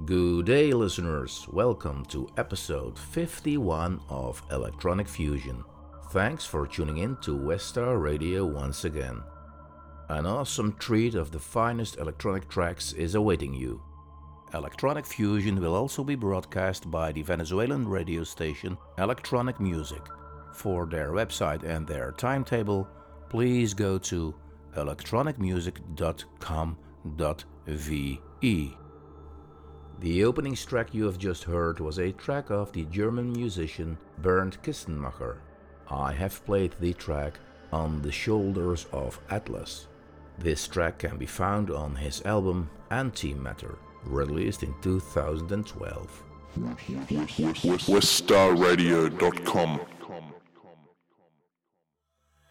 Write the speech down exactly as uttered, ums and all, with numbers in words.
Good day, listeners. Welcome to episode fifty-one of Electronic Fusion. Thanks for tuning in to Westar Radio once again. An awesome treat of the finest electronic tracks is awaiting you. Electronic Fusion will also be broadcast by the Venezuelan radio station Electronic Music. For their website and their timetable, please go to electronic music dot com dot v e. The opening track you have just heard was a track of the German musician Bernd Kistenmacher. I have played the track On the Shoulders of Atlas. This track can be found on his album Antimatter, released in two thousand twelve. Westar Radio dot com